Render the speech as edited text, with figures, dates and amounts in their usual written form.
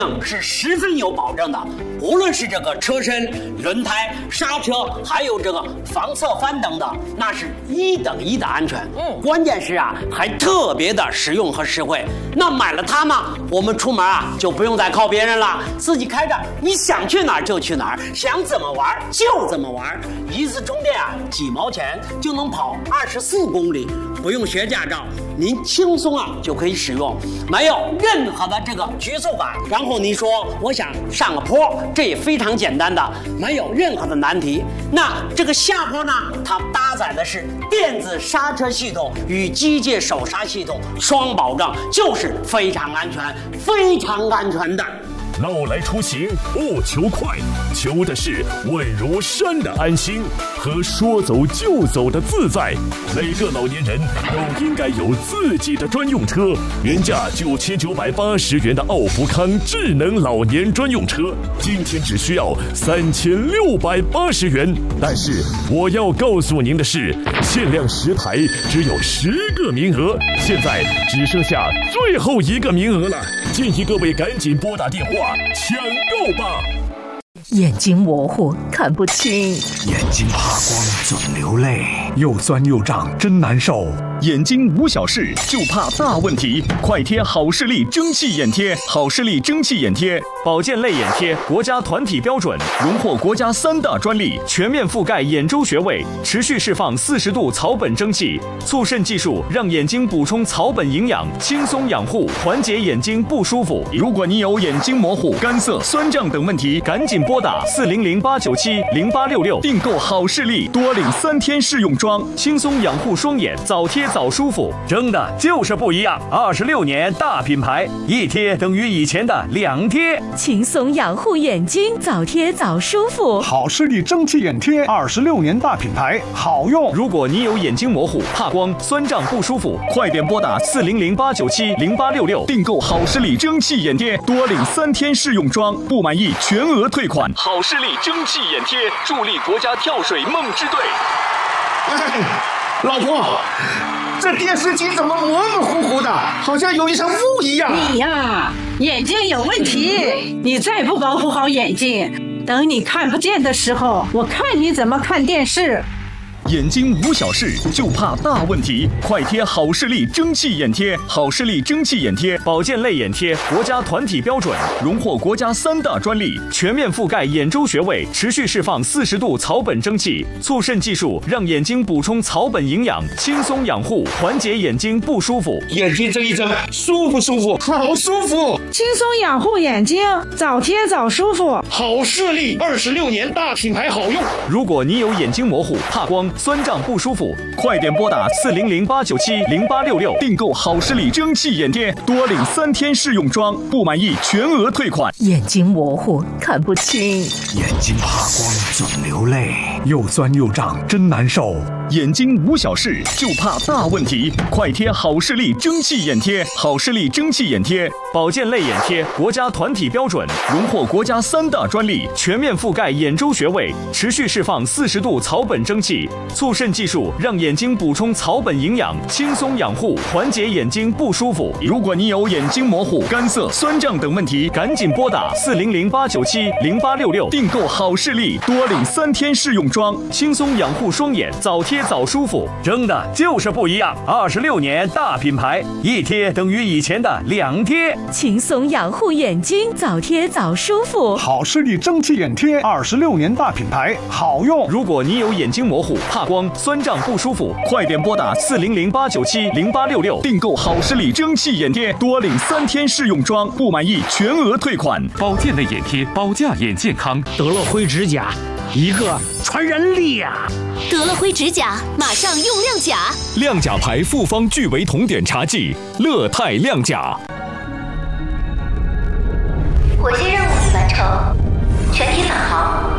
是十分有保证的，无论是这个车身、轮胎、刹车，还有这个防侧翻等等，那是1等1的安全。关键是啊，还特别的实用和实惠。那买了它呢，我们出门啊就不用再靠别人了，自己开着，你想去哪儿就去哪儿，想怎么玩就怎么玩。一次充电啊，几毛钱就能跑24公里，不用学驾照，您轻松啊就可以使用，没有任何的这个局促感。然后你说我想上个坡，这也非常简单的，没有任何的难题。那这个下坡呢，它搭载的是电子刹车系统与机械手刹系统双保障，就是非常安全、非常安全的。 老来出行不求快，求的是稳如山的安心和说走就走的自在。每个老年人都应该有自己的专用车，原价9980元的奥福康智能老年专用车，今天只需要3680元。但是我要告诉您的是，限量10台，只有10个名额，现在只剩下最后1个名额了，建议各位赶紧拨打电话抢购吧。 眼睛模糊，看不清； 眼睛怕光，总流泪；又酸又胀，真难受。 眼睛无小事，就怕大问题。快贴好视力蒸汽眼贴，好视力蒸汽眼贴，保健类眼贴，国家团体标准，荣获国家3大专利，全面覆盖眼周穴位，持续释放40度草本蒸汽，促渗技术让眼睛补充草本营养，轻松养护，缓解眼睛不舒服。如果你有眼睛模糊、干涩、酸胀等问题，赶紧拨打400-897-0866订购好视力，多领3天试用装，轻松养护双眼，早贴早舒服。 真的就是不一样，26年大品牌，一贴等于以前的2贴， 轻松养护眼睛，早贴早舒服。 好视力蒸汽眼贴，26年大品牌，好用。 如果你有眼睛模糊、怕光、酸胀不舒服，快点拨打400-897-0866订购好视力蒸汽眼贴，多领3天试用装，不满意全额退款。好视力蒸汽眼贴，助力国家跳水梦之队。 老婆，这电视机怎么模模糊糊的，好像有一层雾一样。 你呀，眼睛有问题，你再不保护好眼睛，等你看不见的时候，我看你怎么看电视。 眼睛无小事，就怕大问题。快贴好视力蒸汽眼贴，好视力蒸汽眼贴，保健类眼贴，国家团体标准，荣获国家3大专利，全面覆盖眼周穴位，持续释放40度草本蒸汽，促渗技术让眼睛补充草本营养，轻松养护，缓解眼睛不舒服。 眼睛睁一睁，舒不舒服？好舒服！ 轻松养护眼睛，早贴早舒服。 好视力26年大品牌，好用。 如果你有眼睛模糊、怕光、酸胀不舒服，快点拨打400-897-0866订购好视力蒸汽眼贴，多领3天试用装，不满意全额退款。 眼睛模糊，看不清； 眼睛怕光，总流泪；又酸又胀，真难受。 眼睛无小事，就怕大问题。快贴好视力蒸汽眼贴，好视力蒸汽眼贴，保健类眼贴，国家团体标准，荣获国家3大专利，全面覆盖眼周穴位，持续释放40度草本蒸汽，促渗技术让眼睛补充草本营养，轻松养护，缓解眼睛不舒服。如果你有眼睛模糊、干涩、酸胀等问题，赶紧拨打400-897-0866订购好视力，多领3天试用装，轻松养护双眼，早贴早舒服。 真的就是不一样，26年大品牌，一贴等于以前的2贴， 轻松养护眼睛，早贴早舒服。 好视力蒸汽眼贴，26年大品牌，好用。 如果你有眼睛模糊、怕光、酸胀不舒服，快点拨打400-897-0866订购好视力蒸汽眼贴，多领3天试用装，不满意全额退款。 保健类眼贴，保驾眼健康。 德乐辉指甲，一个传人力呀！ 德乐辉指甲，马上用亮甲。 亮甲牌复方聚维酮碘茶剂，乐泰亮甲。 火箭任务已完成，全体返航。